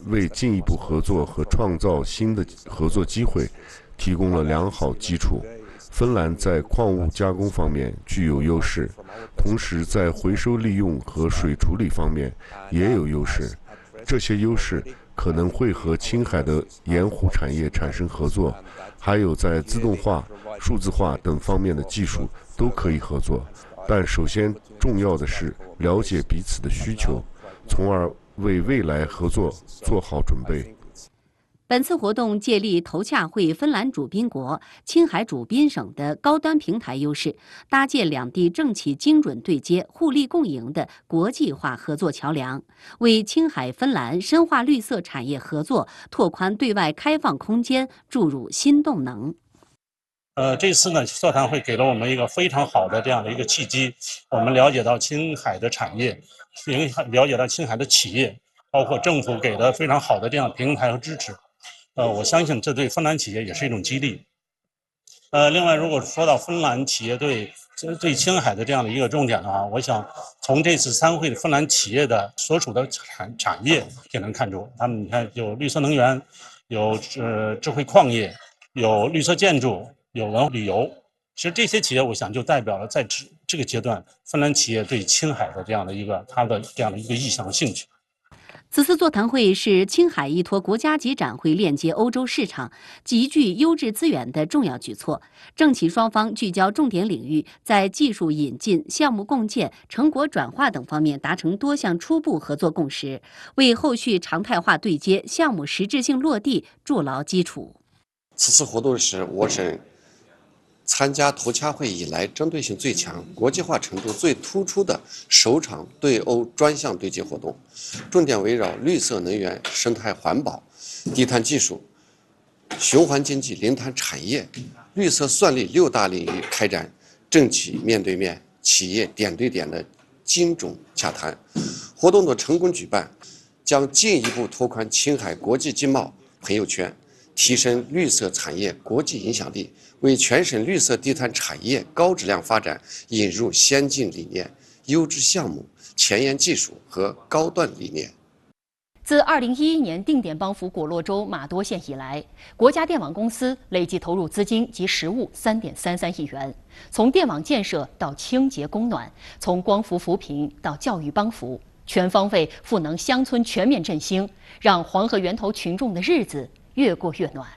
为进一步合作和创造新的合作机会提供了良好基础。芬兰在矿物加工方面具有优势，同时在回收利用和水处理方面也有优势。这些优势可能会和青海的盐湖产业产生合作，还有在自动化、数字化等方面的技术都可以合作。但首先重要的是了解彼此的需求，从而为未来合作做好准备。 本次活动借力投洽会芬兰主宾国、青海主宾省的高端平台优势，搭建两地政企精准对接、互利共赢的国际化合作桥梁，为青海芬兰深化绿色产业合作、拓宽对外开放空间注入新动能。 这次呢，座谈会给了我们一个非常好的这样的一个契机，我们了解到青海的产业，了解到青海的企业，包括政府给的非常好的这样平台和支持。我相信这对芬兰企业也是一种激励。另外，如果说到芬兰企业对青海的这样的一个重点的话，我想从这次参会的芬兰企业的所属的产业也能看出，他们你看有绿色能源，有智慧矿业，有绿色建筑，有文化旅游。其实这些企业，我想就代表了在这个阶段，芬兰企业对青海的这样的一个意向和兴趣。 此次座谈会是青海依托国家级展会链接欧洲市场、集聚优质资源的重要举措。政企双方聚焦重点领域，在技术引进、项目共建、成果转化等方面达成多项初步合作共识，为后续常态化对接、项目实质性落地筑牢基础。 此次活动是我省参加投洽会以来针对性最强、国际化程度最突出的首场对欧专项对接活动，重点围绕绿色能源、生态环保、低碳技术、循环经济、零碳产业、绿色算力6大领域开展政企面对面、企业点对点的精准洽谈。活动的成功举办，将进一步拓宽青海国际经贸朋友圈，提升绿色产业国际影响力，为全省绿色低碳产业高质量发展引入先进理念、优质项目、前沿技术和高端理念。 自2011年定点帮扶果洛州玛多县以来，国家电网公司累计投入资金及实物3.33亿元，从电网建设到清洁供暖，从光伏扶贫到教育帮扶，全方位赋能乡村全面振兴，让黄河源头群众的日子越过越暖。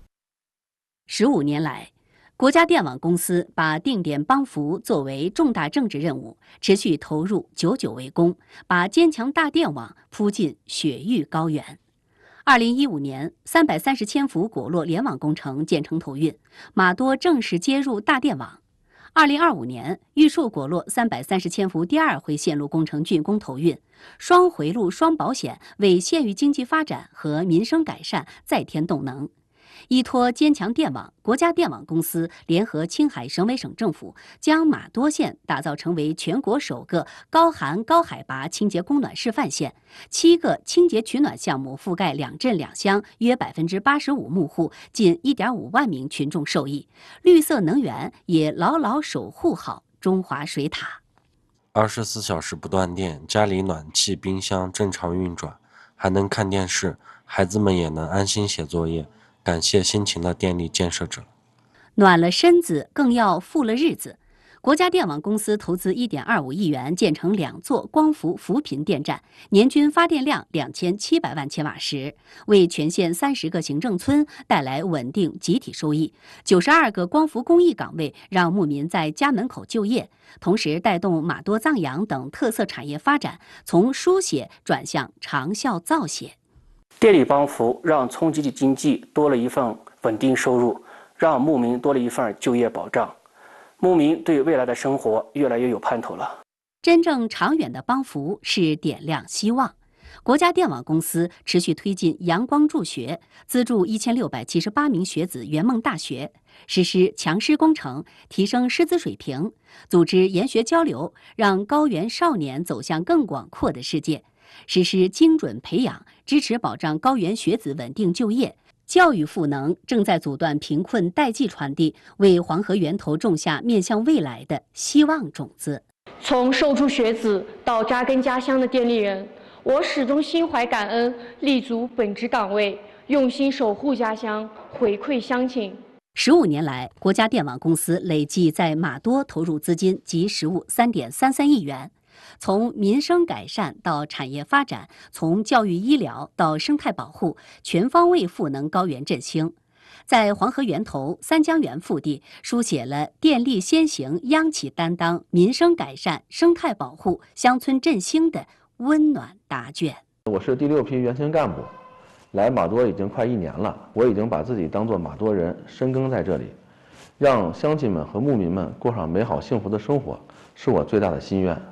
15年来，国家电网公司把定点帮扶作为重大政治任务，持续投入，久久为功，把坚强大电网铺进雪域高原。2015年，330千伏果洛联网工程建成投运，玛多正式接入大电网。2025年，玉树果洛330千伏第2回线路工程竣工投运，双回路双保险为县域经济发展和民生改善再添动能。依托坚强电网，国家电网公司联合青海省委省政府，将玛多县打造成为全国首个高寒高海拔清洁供暖示范县，7个清洁取暖项目覆盖2镇2乡，约85%牧户，近1.5万名群众受益。绿色能源也牢牢守护好中华水塔。 24小时不断电，家里暖气、冰箱正常运转，还能看电视，孩子们也能安心写作业。感谢辛勤的电力建设者。 暖了身子，更要富了日子。国家电网公司投资1.25亿元建成2座光伏扶贫电站，年均发电量2700万千瓦时，为全县30个行政村带来稳定集体收益。92个光伏公益岗位让牧民在家门口就业，同时带动玛多藏羊等特色产业发展，从书写转向长效造写。 电力帮扶让村集体经济多了一份稳定收入，让牧民多了一份就业保障，牧民对未来的生活越来越有盼头了。 真正长远的帮扶是点亮希望。国家电网公司持续推进阳光助学，资助1678名学子圆梦大学，实施强师工程，提升师资水平，组织研学交流，让高原少年走向更广阔的世界。实施精准培养，支持保障高原学子稳定就业。教育赋能正在阻断贫困代际传递，为黄河源头种下面向未来的希望种子。 从受助学子到扎根家乡的电力人， 我始终心怀感恩，立足本职岗位，用心守护家乡，回馈乡亲。 15年来，国家电网公司累计在马多投入资金及实物3.33亿元。从民生改善到产业发展，从教育医疗到生态保护，全方位赋能高原振兴。在黄河源头、三江源腹地，书写了电力先行、央企担当、民生改善、生态保护、乡村振兴的温暖答卷。 我是第6批原先干部，来马多已经快1年了，我已经把自己当作马多人，深耕在这里，让乡亲们和牧民们过上美好幸福的生活，是我最大的心愿。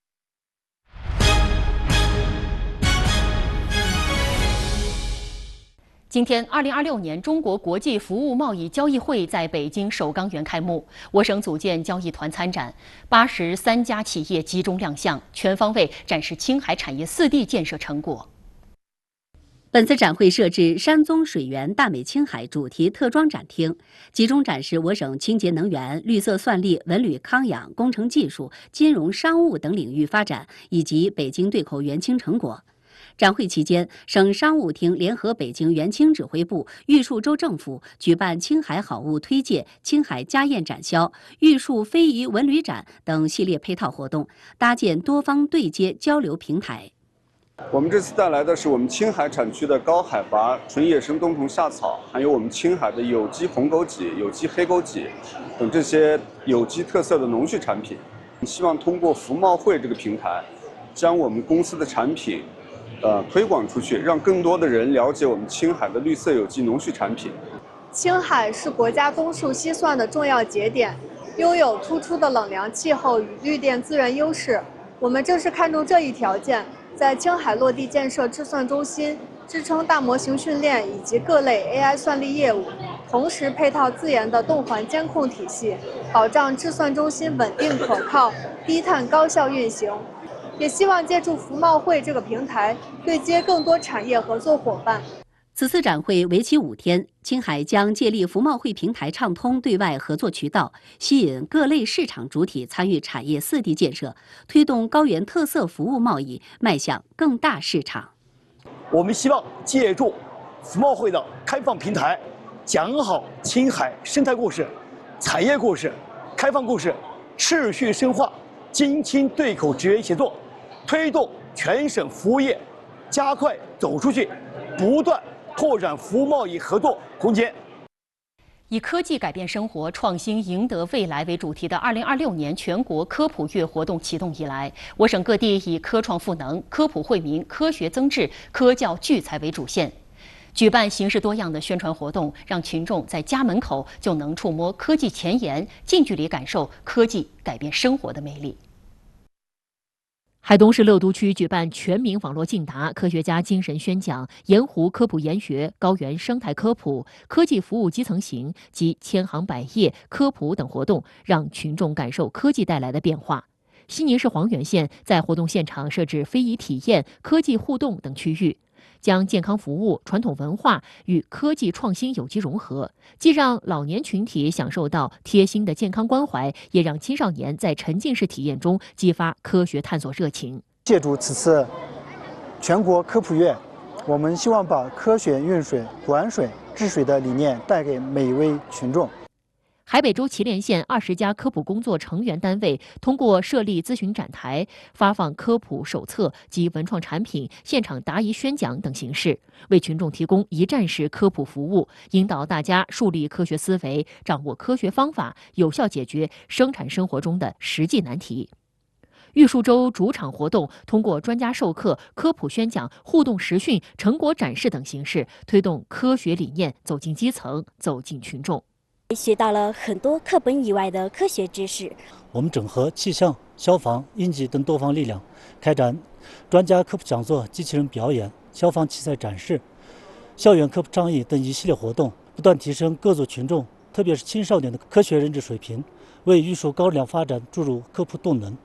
今天，2026年中国国际服务贸易交易会在北京首钢园开幕，我省组建交易团参展，83家企业集中亮相，全方位展示青海产业4地建设成果。 本次展会设置山宗水源大美青海主题特装展厅，集中展示我省清洁能源、绿色算力、文旅康养、工程技术、金融商务等领域发展，以及北京对口援青成果。展会期间，省商务厅联合北京援青指挥部、玉树州政府举办青海好物推介、青海家宴展销、玉树非遗文旅展等系列配套活动，搭建多方对接交流平台。 我们这次带来的是我们青海产区的高海拔纯野生冬虫夏草，还有我们青海的有机红枸杞、有机黑枸杞等这些有机特色的农畜产品。希望通过服贸会这个平台，将我们公司的产品推广出去，让更多的人了解我们青海的绿色有机农畜产品。 青海是国家公树稀算的重要节点，拥有突出的冷凉气候与绿电资源优势。我们正是看中这一条件，在青海落地建设智算中心，支撑大模型训练以及各类 AI 算力业务，同时配套自研的动环监控体系，保障智算中心稳定可靠、低碳高效运行。也希望借助服贸会这个平台，对接更多产业合作伙伴。 此次展会为期5天，青海将借力服贸会平台畅通对外合作渠道，吸引各类市场主体参与产业4地建设，推动高原特色服务贸易迈向更大市场。 我们希望借助服贸会的开放平台，讲好青海生态故事、产业故事、开放故事，持续深化京青对口职业协作，推动全省服务业加快走出去，不断拓展服务贸易合作空间。 以科技改变生活、创新赢得未来为主题的2026年全国科普月活动启动以来，我省各地以科创赋能、科普惠民、科学增智、科教聚财为主线，举办形式多样的宣传活动，让群众在家门口就能触摸科技前沿，近距离感受科技改变生活的魅力。海东市乐都区举办全民网络竞答、科学家精神宣讲、盐湖科普研学、高原生态科普、科技服务基层行及千行百业科普等活动，让群众感受科技带来的变化。西宁市黄原县在活动现场设置非遗体验、科技互动等区域，将健康服务、传统文化与科技创新有机融合，既让老年群体享受到贴心的健康关怀，也让青少年在沉浸式体验中激发科学探索热情。 借助此次全国科普月，我们希望把科学运水、管水、治水的理念带给每一位群众。 海北州祁连县20家科普工作成员单位通过设立咨询展台、发放科普手册及文创产品、现场答疑宣讲等形式，为群众提供一站式科普服务，引导大家树立科学思维，掌握科学方法，有效解决生产生活中的实际难题。玉树州主场活动通过专家授课、科普宣讲、互动实训、成果展示等形式，推动科学理念走进基层，走进群众。 学到了很多课本以外的科学知识。 我们整合气象、消防、应急等多方力量，开展专家科普讲座、机器人表演、消防器材展示、校园科普倡议等一系列活动，不断提升各族群众，特别是青少年的科学认知水平，为玉树高质量发展注入科普动能。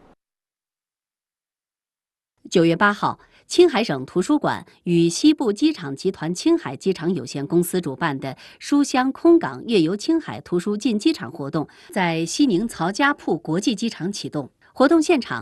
9月8号，青海省图书馆与西部机场集团青海机场有限公司主办的“书香空港夜游青海”图书进机场活动在西宁曹家铺国际机场启动。活动现场，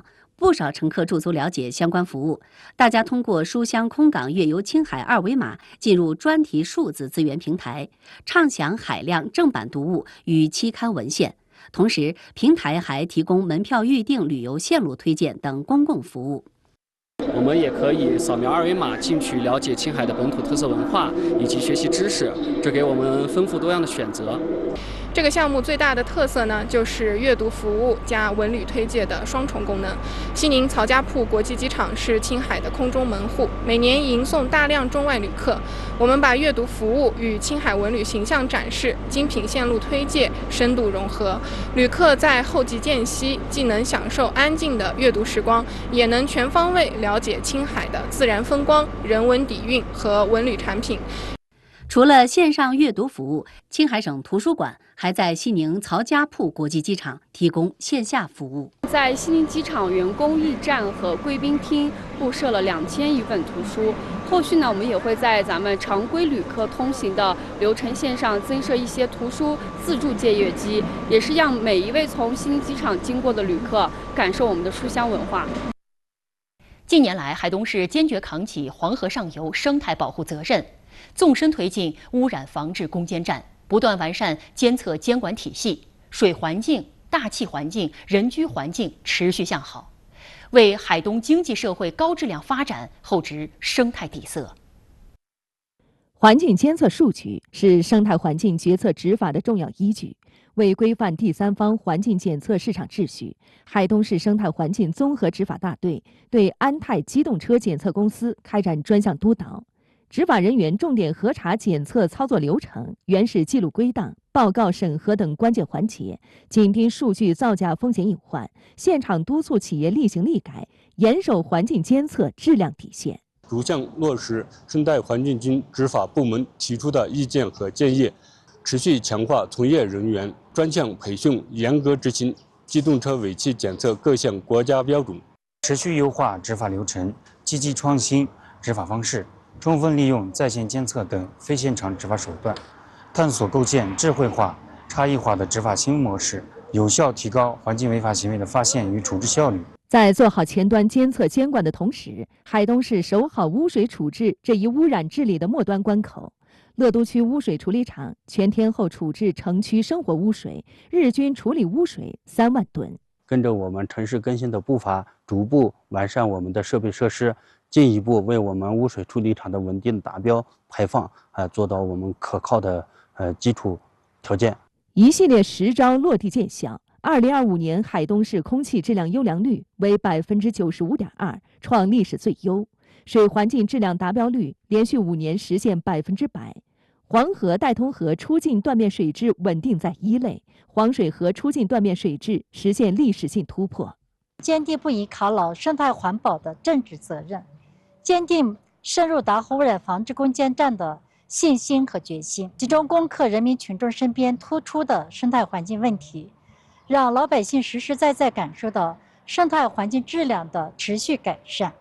不少乘客驻足了解相关服务。大家通过书香空港越游青海二维码进入专题数字资源平台，畅享海量正版读物与期刊文献。同时，平台还提供门票预订、旅游线路推荐等公共服务。 我们也可以扫描二维码进去了解青海的本土特色文化以及学习知识，这给我们丰富多样的选择。 这个项目最大的特色呢，就是阅读服务加文旅推介的双重功能。西宁曹家铺国际机场是青海的空中门户，每年迎送大量中外旅客。我们把阅读服务与青海文旅形象展示、精品线路推介深度融合，旅客在后集间隙既能享受安静的阅读时光，也能全方位了解青海的自然风光、人文底蕴和文旅产品。 除了线上阅读服务，青海省图书馆还在西宁曹家铺国际机场提供线下服务。 在西宁机场员工驿站和贵宾厅布设了2000余本图书。后续呢，我们也会在咱们常规旅客通行的流程线上增设一些图书自助借阅机，也是让每一位从西宁机场经过的旅客感受我们的书香文化。 近年来，海东市坚决扛起黄河上游生态保护责任，纵深推进污染防治攻坚战，不断完善监测监管体系，水环境、大气环境、人居环境持续向好，为海东经济社会高质量发展厚植生态底色。 环境监测数据是生态环境决策执法的重要依据。为规范第三方环境检测市场秩序，海东市生态环境综合执法大队对安泰机动车检测公司开展专项督导，执法人员重点核查检测操作流程、原始记录归档、报告审核等关键环节，紧盯数据造假风险隐患，现场督促企业立行立改，严守环境监测质量底线， 逐项落实生态环境局执法部门提出的意见和建议，持续强化从业人员专项培训，严格执行机动车尾气检测各项国家标准， 持续优化执法流程，积极创新执法方式，充分利用在线监测等非现场执法手段，探索构建智慧化、差异化的执法新模式，有效提高环境违法行为的发现与处置效率。 在做好前端监测监管的同时，海东市守好污水处置这一污染治理的末端关口。乐都区污水处理厂全天候处置城区生活污水，日均处理污水3万吨。 跟着我们城市更新的步伐，逐步完善我们的设备设施，进一步为我们污水处理厂的稳定达标排放做到我们可靠的基础条件。 一系列实招落地见效。2025年海东市空气质量优良率为95.2%，创历史最优。水环境质量达标率连续5年实现100%，黄河岱通河出境断面水质稳定在1类，黄水河出境断面水质实现历史性突破。 坚定不移犒劳生态环保的政治责任，坚定深入打好污染防治攻坚战的信心和决心，集中攻克人民群众身边突出的生态环境问题，让老百姓实实在在感受到生态环境质量的持续改善。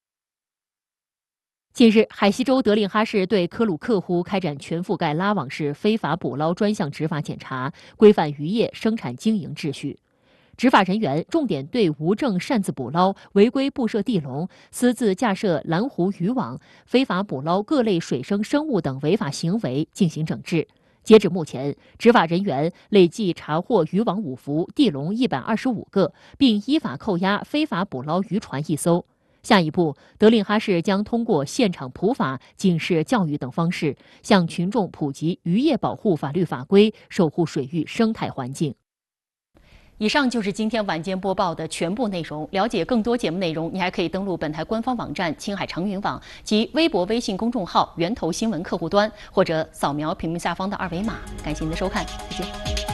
近日，海西州德令哈市对科鲁克湖开展全覆盖拉网式非法捕捞专项执法检查，规范渔业生产经营秩序。执法人员重点对无证擅自捕捞、违规布设地笼、私自架设蓝湖渔网、非法捕捞各类水生生物等违法行为进行整治。截至目前，执法人员累计查获渔网5幅、地笼125个，并依法扣押非法捕捞渔船1艘。下一步，德令哈市将通过现场普法、警示教育等方式，向群众普及渔业保护法律法规，守护水域生态环境。以上就是今天晚间播报的全部内容。了解更多节目内容，你还可以登录本台官方网站青海长云网及微博、微信公众号源头新闻客户端，或者扫描屏幕下方的2维码。感谢您的收看，再见。